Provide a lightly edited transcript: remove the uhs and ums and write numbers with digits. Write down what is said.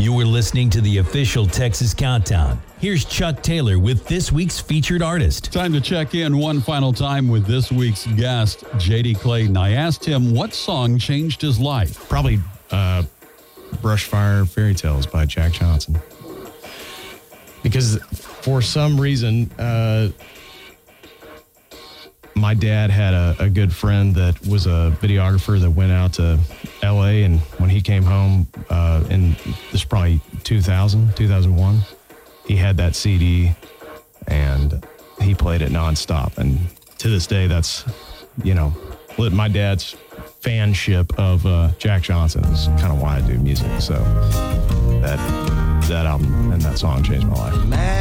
You were listening to the official Texas Countdown. Here's Chuck Taylor with this week's featured artist. Time to check in one final time with this week's guest, J.D. Clayton. I asked him what song changed his life. Probably Brushfire Fairy Tales by Jack Johnson. Because for some reason, my dad had a good friend that was a videographer that went out to L.A., and when he came home, in this is probably 2001, he had that CD, and he played it nonstop. And to this day, that's, my dad's fanship of Jack Johnson is kind of why I do music. So that album and that song changed my life.